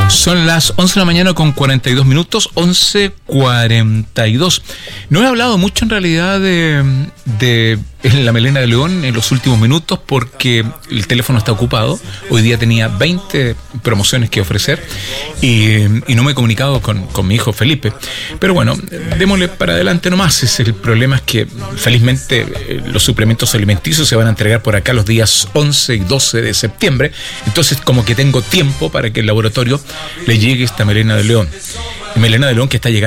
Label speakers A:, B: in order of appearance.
A: Son las 11 de la mañana con 42 minutos, 11:42. No he hablado mucho en realidad de la melena de león en los últimos minutos porque el teléfono está ocupado. Hoy día tenía 20 promociones que ofrecer y no me he comunicado con mi hijo Felipe. Pero bueno, démosle para adelante nomás. El problema es que felizmente los suplementos alimenticios se van a entregar por acá los días 11 y 12 de septiembre. Entonces como que tengo tiempo para que el laboratorio le llegue esta melena de león. Melena de león que está llegando